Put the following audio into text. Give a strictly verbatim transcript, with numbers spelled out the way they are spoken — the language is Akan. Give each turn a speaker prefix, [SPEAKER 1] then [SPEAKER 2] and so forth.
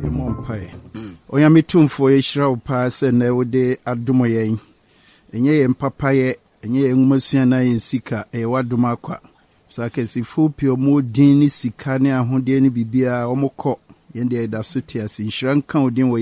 [SPEAKER 1] Emompae. Oya mitumfo yeshira upa se na wode adomo yen. Enye ye mpapaye, enye ye ngumasua na yensika e wadoma akwa. Sake sifu pio mu din ni sika ne ahode ni bibia omokọ yende da so tia si nhyiranka odin wo